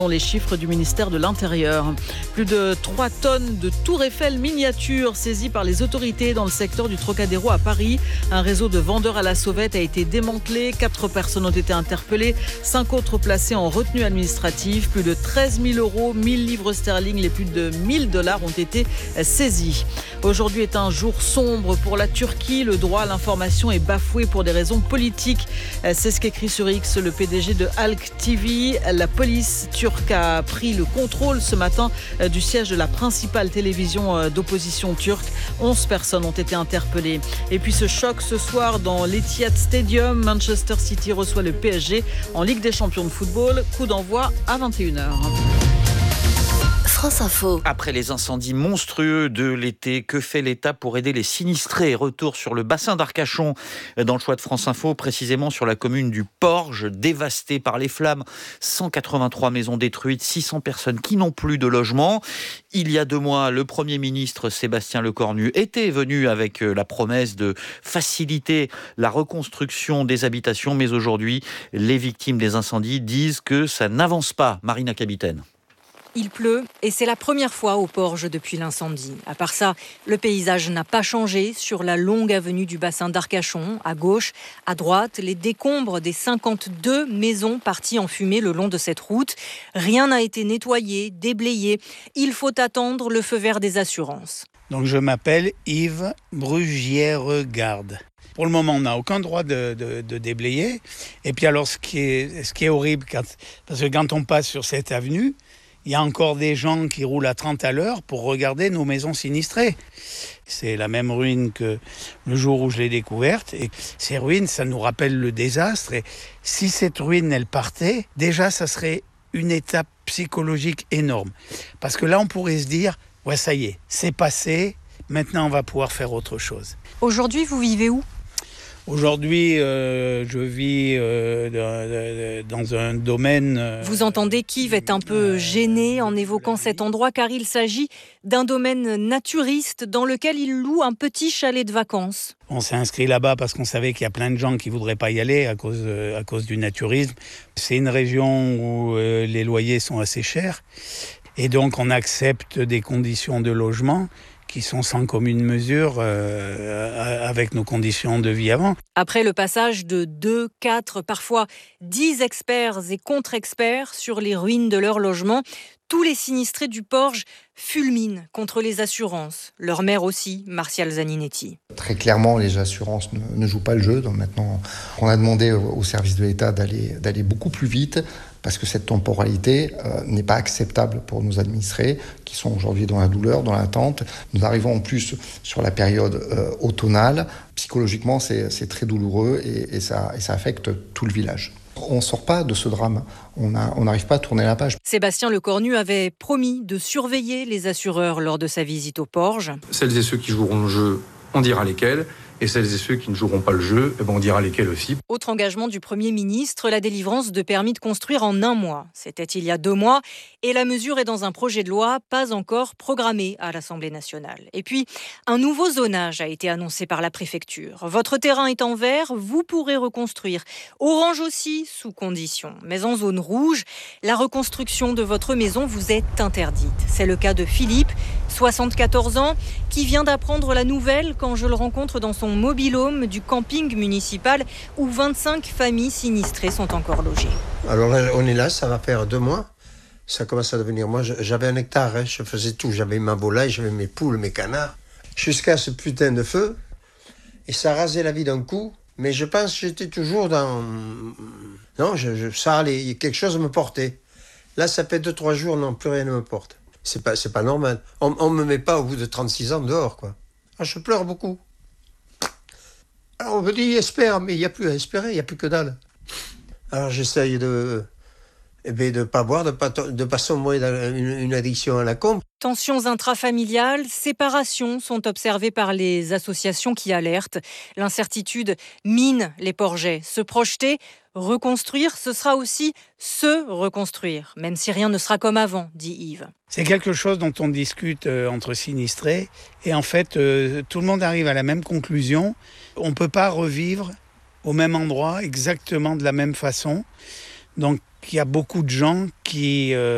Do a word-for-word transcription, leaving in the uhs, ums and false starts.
Les chiffres du ministère de l'Intérieur. Plus de trois tonnes de tour Eiffel miniatures saisies par les autorités dans le secteur du Trocadéro à Paris. Un réseau de vendeurs à la sauvette a été démantelé. Quatre personnes ont été interpellées. Cinq autres placées en retenue administrative. Plus de treize mille euros, mille livres sterling, les plus de mille dollars ont été saisis. Aujourd'hui est un jour sombre pour la Turquie. Le droit à l'information est bafoué pour des raisons politiques. C'est ce qu'écrit sur X le P D G de Halk T V. La police turque a pris le contrôle ce matin du siège de la principale télévision d'opposition turque. onze personnes ont été interpellées. Et puis ce choc ce soir dans l'Etihad Stadium. Manchester City reçoit le P S G en Ligue des champions de football. Coup d'envoi à vingt et une heures. France Info. Après les incendies monstrueux de l'été, que fait l'État pour aider les sinistrés ? Retour sur le bassin d'Arcachon dans le choix de France Info, précisément sur la commune du Porge, dévastée par les flammes. cent quatre-vingt-trois maisons détruites, six cents personnes qui n'ont plus de logement. Il y a deux mois, le Premier ministre Sébastien Lecornu était venu avec la promesse de faciliter la reconstruction des habitations. Mais aujourd'hui, les victimes des incendies disent que ça n'avance pas. Marina Capitaine. Il pleut et c'est la première fois au Porge depuis l'incendie. À part ça, le paysage n'a pas changé sur la longue avenue du bassin d'Arcachon. À gauche, à droite, les décombres des cinquante-deux maisons parties en fumée le long de cette route. Rien n'a été nettoyé, déblayé. Il faut attendre le feu vert des assurances. Donc je m'appelle Yves Brugière-Garde. Pour le moment, on n'a aucun droit de, de, de déblayer. Et puis alors, ce qui est, ce qui est horrible, quand, parce que quand on passe sur cette avenue, il y a encore des gens qui roulent à trente à l'heure pour regarder nos maisons sinistrées. C'est la même ruine que le jour où je l'ai découverte. Et ces ruines, ça nous rappelle le désastre. Et si cette ruine, elle partait, déjà, ça serait une étape psychologique énorme. Parce que là, on pourrait se dire, ouais, ça y est, c'est passé, maintenant on va pouvoir faire autre chose. Aujourd'hui, vous vivez où ? Aujourd'hui, euh, je vis euh, dans un domaine... Euh, Vous entendez qu'Yves est un peu gêné en évoquant cet endroit car il s'agit d'un domaine naturiste dans lequel il loue un petit chalet de vacances. On s'est inscrit là-bas parce qu'on savait qu'il y a plein de gens qui ne voudraient pas y aller à cause, à cause du naturisme. C'est une région où euh, les loyers sont assez chers et donc on accepte des conditions de logement qui sont sans commune mesure euh, avec nos conditions de vie avant. Après le passage de deux, quatre, parfois dix experts et contre-experts sur les ruines de leur logement, tous les sinistrés du Porge fulminent contre les assurances. Leur maire aussi, Martial Zaninetti. Très clairement, les assurances ne, ne jouent pas le jeu. Donc maintenant, on a demandé au service de l'État d'aller, d'aller beaucoup plus vite parce que cette temporalité euh, n'est pas acceptable pour nos administrés qui sont aujourd'hui dans la douleur, dans l'attente. Nous arrivons en plus sur la période euh, automnale. Psychologiquement, c'est, c'est très douloureux et, et, ça, et ça affecte tout le village. On ne sort pas de ce drame, on n'arrive pas à tourner la page. Sébastien Lecornu avait promis de surveiller les assureurs lors de sa visite au Porge. Celles et ceux qui joueront le jeu, on dira lesquels. Et celles et ceux qui ne joueront pas le jeu, eh ben on dira lesquels aussi. Autre engagement du Premier ministre, la délivrance de permis de construire en un mois. C'était il y a deux mois et la mesure est dans un projet de loi pas encore programmé à l'Assemblée nationale. Et puis, un nouveau zonage a été annoncé par la préfecture. Votre terrain est en vert, vous pourrez reconstruire. Orange aussi, sous condition. Mais en zone rouge, la reconstruction de votre maison vous est interdite. C'est le cas de Philippe, soixante-quatorze ans, qui vient d'apprendre la nouvelle quand je le rencontre dans son mobil-home du camping municipal où vingt-cinq familles sinistrées sont encore logées. Alors là, on est là, ça va faire deux mois. Ça commence à devenir... Moi, j'avais un hectare, hein, je faisais tout. J'avais ma volaille, j'avais mes poules, mes canards. Jusqu'à ce putain de feu. Et ça rasait la vie d'un coup. Mais je pense que j'étais toujours dans... Non, je, je, ça allait, quelque chose me portait. Là, ça fait deux, trois jours, non, plus rien ne me porte. C'est pas, c'est pas normal. On ne me met pas au bout de trente-six ans dehors, quoi. Ah, je pleure beaucoup. Alors on me dit espère, mais il n'y a plus à espérer, il n'y a plus que dalle. Alors j'essaye de eh bien, de ne pas boire, de ne pas, de pas sombrer dans une, une addiction à la combe. Tensions intrafamiliales, séparations sont observées par les associations qui alertent. L'incertitude mine les Porgais. Se projeter, reconstruire, ce sera aussi se reconstruire, même si rien ne sera comme avant, dit Yves. C'est quelque chose dont on discute euh, entre sinistrés et en fait, euh, tout le monde arrive à la même conclusion. On ne peut pas revivre au même endroit, exactement de la même façon. Donc, il y a beaucoup de gens qui... Euh,